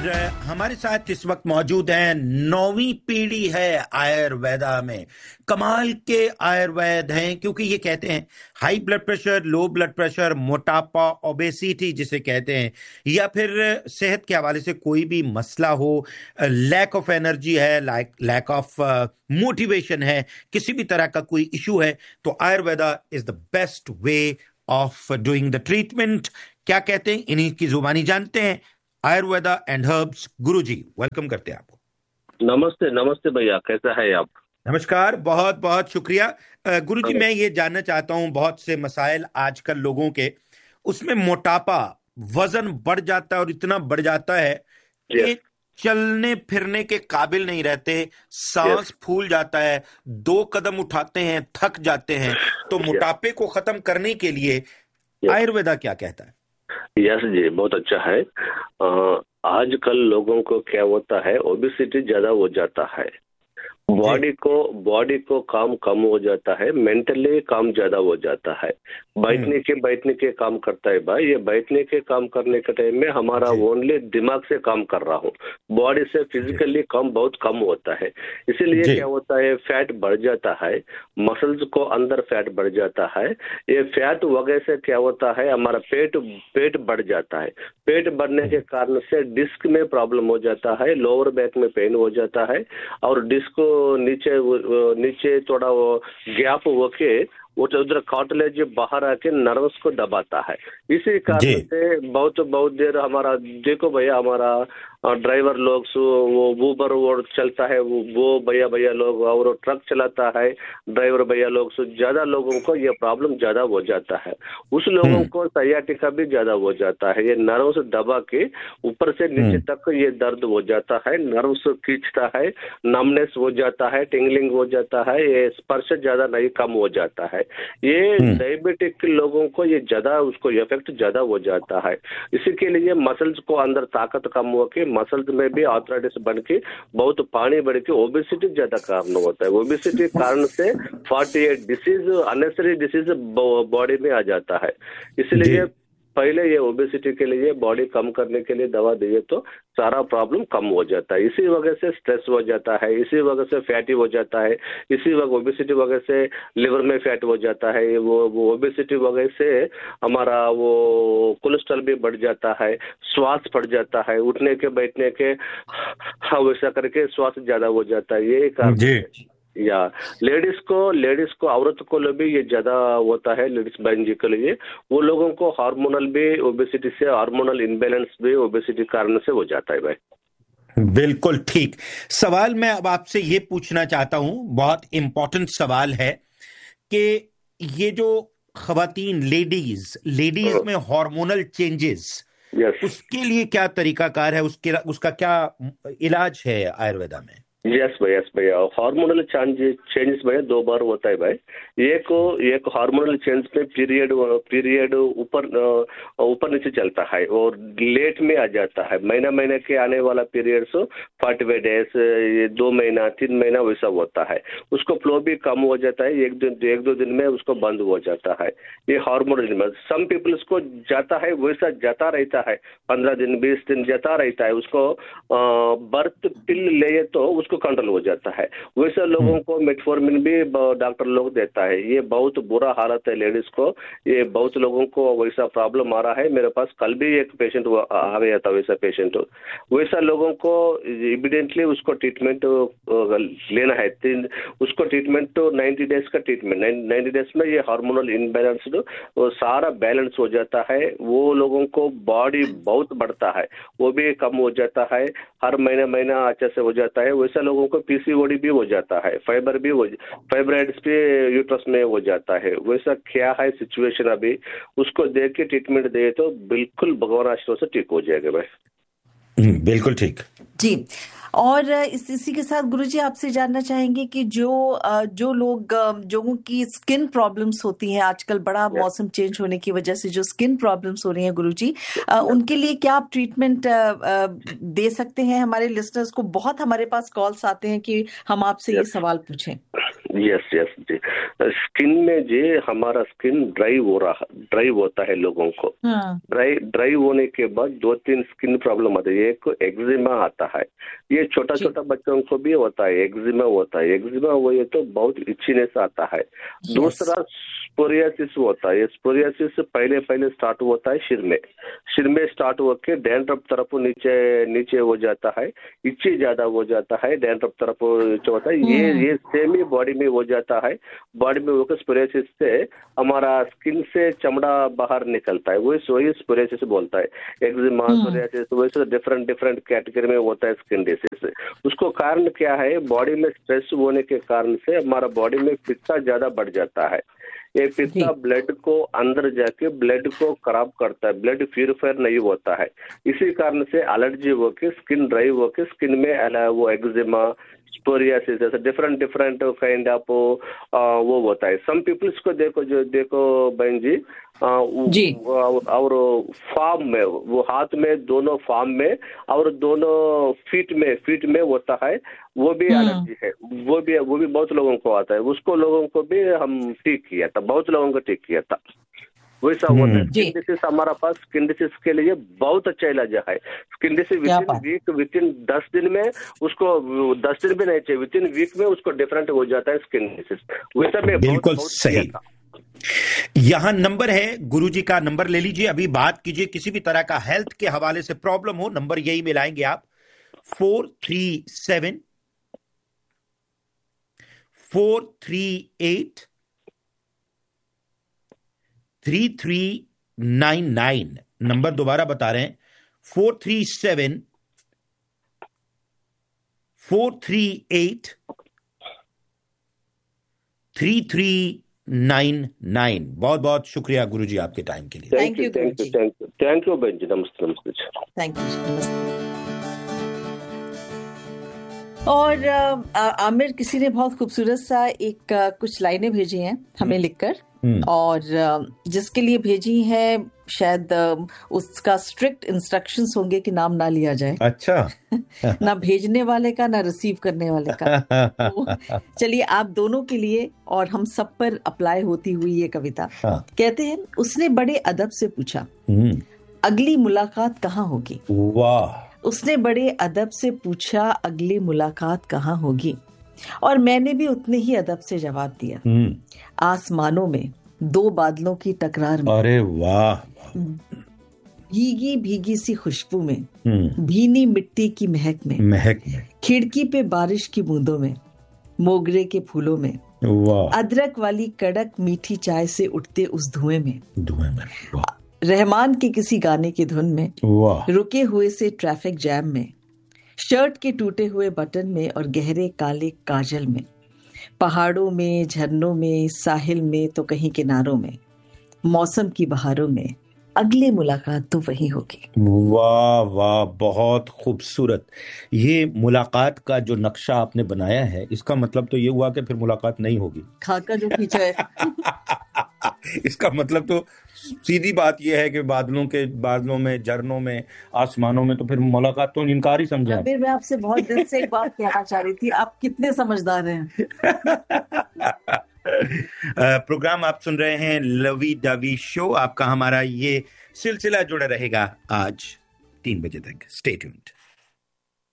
हमारे साथ इस वक्त मौजूद हैं, 9वीं पीढ़ी है आयुर्वेदा में। कमाल के आयुर्वेद हैं, क्योंकि ये कहते हैं high blood pressure, low blood pressure, मोटापा, ओबेसिटी जिसे कहते हैं, या फिर सेहत के हवाले से कोई भी मसला हो, लैक ऑफ एनर्जी है, लैक ऑफ मोटिवेशन है, किसी भी तरह का कोई इशू है, तो Ayurveda is the best way of doing the treatment. क्या कहते हैं, इन्हीं की जुबानी जानते हैं। Ayurveda and herbs Guruji, welcome करते हैं आपको। नमस्ते नमस्ते भैया, कैसा है आप? नमस्कार, बहुत बहुत शुक्रिया। गुरुजी, मैं ये जानना चाहता हूँ, बहुत से मसाइल आजकल लोगों के, उसमें मोटापा, वजन बढ़ जाता है और इतना बढ़ जाता है कि चलने फिरने के काबिल नहीं रहते, सांस फूल जाता है, 2 कदम उठाते हैं थक जाते हैं। तो मोटापे को खत्म करने के लिए आयुर्वेदा क्या कहता है? यस जी, बहुत अच्छा है। आजकल लोगों को क्या होता है, ओबेसिटी ज्यादा हो जाता है, बॉडी को काम कम हो जाता है, मेंटली काम ज्यादा हो जाता है, बैठने के काम करता है भाई। ये बैठने के काम करने के टाइम में हमारा ओनली दिमाग से काम कर रहा हूँ, बॉडी से फिजिकली काम बहुत कम होता है। इसीलिए क्या होता है, फैट बढ़ जाता है, मसल्स को अंदर फैट बढ़ जाता है। ये फैट वगैरह से क्या होता है, हमारा पेट बढ़ जाता है। पेट बढ़ने के कारण से डिस्क में प्रॉब्लम हो जाता है, लोअर बैक में पेन हो जाता है, और डिस्क नीचे थोड़ा वो गैप होके वो उधर कार्टिलेज बाहर आके नर्व्स को दबाता है। इसी कारण से बहुत देर हमारा, देखो भैया, हमारा ड्राइवर लोग वो ऊबर वो चलता है, वो भैया लोग, और ट्रक चलाता है ड्राइवर भैया लोग, ज्यादा लोगों को ये प्रॉब्लम ज्यादा हो जाता है। उस लोगों को सयाटिका भी ज्यादा हो जाता है। ये नर्व से दबा के ऊपर से नीचे तक ये दर्द हो जाता है, नर्व से खींचता है, नमनेस हो जाता है, टिंगलिंग हो जाता है, ये स्पर्श ज्यादा नहीं कम हो जाता है। ये डायबिटिक लोगों को ये ज्यादा, उसको इफेक्ट ज्यादा हो जाता है। इसी के लिए मसल्स को अंदर ताकत कम होके मसल्स में भी आर्थराइटिस बन के बहुत पानी बढ़ के ओबेसिटी ज्यादा कारण होता है। ओबेसिटी कारण से 48 डिसीज, अननेसेसरी डिसीज बॉडी में आ जाता है। इसलिए पहले ये ओबेसिटी के लिए बॉडी कम करने के लिए दवा दिए तो सारा प्रॉब्लम कम हो जाता है। इसी वजह से स्ट्रेस हो जाता है, इसी वजह से फैटी हो जाता है, इसी वजह ओबेसिटी वजह से लिवर में फैट हो जाता है। वो ओबेसिटी वजह से हमारा वो कोलेस्ट्रॉल भी बढ़ जाता है, श्वास बढ़ जाता है, उठने के बैठने के वैसा करके श्वास ज्यादा हो जाता है। ये कारण या लेडीज को औरत को भी ये ज्यादा होता है, लेडीज बहन जी के लिए, वो लोगों को हार्मोनल भी ओबेसिटी से, हार्मोनल इनबैलेंस भी ओबेसिटी कारण से हो जाता है भाई। बिल्कुल ठीक। सवाल मैं अब आपसे ये पूछना चाहता हूं, बहुत इंपॉर्टेंट सवाल है, कि ये जो खवातीन लेडीज में हार्मोनल चेंजेस, उसके लिए क्या तरीकाकार है, उसका क्या इलाज है आयुर्वेदा में? यस भैया, हार्मोनल चेंजेस भैया 2 बार होता है भाई। एक हार्मोनल चेंज में पीरियड ऊपर नीचे चलता है और लेट में आ जाता है। महीना के आने वाला पीरियड्स 45 डेज, ये 2 महीना 3 महीना वैसा होता है। उसको फ्लो भी कम हो जाता है, एक दो दिन में उसको बंद हो जाता है। ये हार्मोनल, सम पीपल्स को जाता है, वैसा जाता रहता है, 15 दिन 20 दिन जाता रहता है। उसको बर्थ पिल ले तो उसको कंट्रोल हो जाता है। वैसे लोगों को मेटफॉर्मिन भी डॉक्टर लोग देता है। ये बहुत बुरा हालत है लेडीज को, ये बहुत लोगों को वैसा प्रॉब्लम आ रहा है। मेरे पास कल भी एक पेशेंट आ गया था, वैसा पेशेंट। वैसा लोगों को इमीडिएटली उसको ट्रीटमेंट लेना है। उसको ट्रीटमेंट 90 डेज का ट्रीटमेंट, 90 डेज में ये हार्मोनल इनबैलेंस्ड सारा बैलेंस हो जाता है। वो लोगों को बॉडी बहुत बढ़ता है, वो भी कम हो जाता है, हर महीना अच्छे से हो जाता है। वैसा लोगों को पीसीओडी भी हो जाता है, फाइब्राइड्स भी यूट्रस में हो जाता है। वैसा क्या है सिचुएशन अभी, उसको देख के ट्रीटमेंट दे तो बिल्कुल भगवान आशीर्वाद से ठीक हो जाएगा भाई। बिल्कुल ठीक जी। और इसी के साथ गुरुजी आपसे जानना चाहेंगे कि जो लोगों की स्किन प्रॉब्लम्स होती हैं आजकल, बड़ा मौसम चेंज होने की वजह से जो स्किन प्रॉब्लम्स हो रही हैं गुरुजी, उनके लिए क्या आप ट्रीटमेंट दे सकते हैं? हमारे लिसनर्स को बहुत हमारे पास कॉल्स आते हैं कि हम आपसे ये सवाल पूछें। यस यस जी। स्किन में जी हमारा स्किन ड्राई होता है लोगों को। हाँ, ड्राई होने के बाद 2-3 स्किन प्रॉब्लम आते हैं। एक एक्जिमा आता है, ये छोटा जी, छोटा बच्चों को भी होता है, एक्जिमा होता है। एक्जिमा हुए तो बहुत इचीनेस आता है। यस, दूसरा स्पोरियासिस होता है। स्पोरियासिस पहले स्टार्ट होता है सिर में स्टार्ट होकर डैंड्रफ तरफ नीचे हो जाता है, इच्ची ज्यादा हो जाता है, डैंड्रफ तरफ नीचे होता है। ये सेम ही बॉडी में हो जाता है। बॉडी में होकर स्पोरियासिस से हमारा स्किन से चमड़ा बाहर निकलता है, वही स्पोरियासिस बोलता है। एक्जिमा, सोरियासिस, वैसे डिफरेंट कैटेगरी में होता है स्किन डिसीज। उसको कारण क्या है? बॉडी में स्ट्रेस होने के कारण से हमारा बॉडी में पित्ता ज्यादा बढ़ जाता है। ये पित्ता ब्लड को अंदर जाके ब्लड को खराब करता है, ब्लड प्यूरिफायर नहीं होता है। इसी कारण से एलर्जी होके स्किन ड्राई होके स्किन में वो एक्जिमा, स्पोरियासिस ऐसा डिफरेंट काइंड ऑफ वो होता है। सम पीपल्स को देखो बहन जी, और फार्म में वो हाथ में दोनों फार्म में और दोनों फीट में होता है, वो भी एलर्जी है। वो भी बहुत लोगों को आता है। उसको लोगों को भी हम ठीक किया था, बहुत लोगों को ठीक किया था। वैसा होता है। स्किन डिसीज हमारा पास स्किन डिसीज के लिए बहुत अच्छा इलाज है। स्किन डिसीज विदिन 10 दिन में उसको, 10 दिन भी नहीं चाहिए, विदिन वीक में उसको डिफरेंट हो जाता है स्किन डिसीज। वैसा में बिल्कुल सही। यहां नंबर है, गुरुजी का नंबर ले लीजिए, अभी बात कीजिए। किसी भी तरह का हेल्थ के हवाले से प्रॉब्लम हो, नंबर यही मिलाएंगे आप, 437 438 3399। नंबर दोबारा बता रहे हैं, 437 438 3399। बहुत बहुत शुक्रिया गुरुजी आपके टाइम के लिए। थैंक यू बहन जी। नमस्ते। थैंक यू, नमस्ते। और आमिर, किसी ने बहुत खूबसूरत सा कुछ लाइनें भेजी हैं हमें लिखकर, और जिसके लिए भेजी है शायद उसका स्ट्रिक्ट इंस्ट्रक्शंस होंगे कि नाम ना लिया जाए। अच्छा। ना भेजने वाले का ना रिसीव करने वाले का। तो चलिए आप दोनों के लिए और हम सब पर अप्लाई होती हुई ये कविता। कहते हैं, उसने बड़े अदब से पूछा, अगली मुलाकात कहाँ होगी। वाह। उसने बड़े अदब से पूछा, अगली मुलाकात कहाँ होगी, और मैंने भी उतने ही अदब से जवाब दिया, आसमानों में दो बादलों की टकरार में। अरे वाह। भीगी भीगी सी खुशबू में, भीनी मिट्टी की महक में, खिड़की पे बारिश की बूंदों में, मोगरे के फूलों में, अदरक वाली कड़क मीठी चाय से उठते उस धुएं में, रहमान के किसी गाने की धुन में, रुके हुए से ट्रैफिक जैम में, शर्ट के टूटे हुए बटन में और गहरे काले काजल में, पहाड़ों में, झरनों में, साहिल में तो कहीं किनारों में, मौसम की बहारों में, अगली मुलाकात तो वही होगी। वाह वाह, बहुत खूबसूरत। ये मुलाकात का जो नक्शा आपने बनाया है, इसका मतलब तो ये हुआ कि फिर मुलाकात नहीं होगी। खाका जो खींचा है। इसका मतलब तो सीधी बात यह है कि बादलों में, झरनों में, आसमानों में तो फिर मुलाकात तो इनकार ही समझा। फिर मैं आपसे बहुत दिन से एक बात कहना चाह रही थी, आप कितने समझदार हैं। प्रोग्राम आप सुन रहे हैं लवी डवी शो। आपका हमारा ये सिलसिला जुड़ा रहेगा आज 3 बजे तक। Stay tuned.